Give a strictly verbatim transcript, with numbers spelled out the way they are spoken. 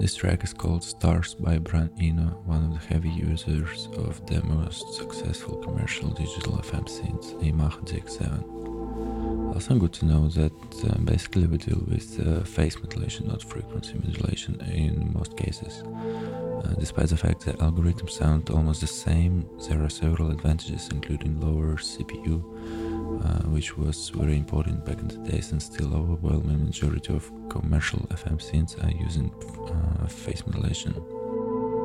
This track is called Stars by Brian Eno, one of the heavy users of the most successful commercial digital F M synths, Yamaha D X seven. Also good to know that uh, basically we deal with uh, phase modulation, not frequency modulation in most cases. Uh, despite the fact that algorithms sound almost the same, there are several advantages, including lower C P U, uh, which was very important back in the days and still overwhelming majority of commercial F M synths are using uh, phase modulation.